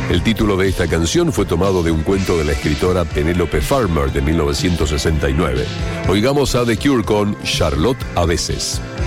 El título de esta canción fue tomado de un cuento de la escritora Penelope Farmer de 1969. Oigamos a The Cure con Charlotte a veces.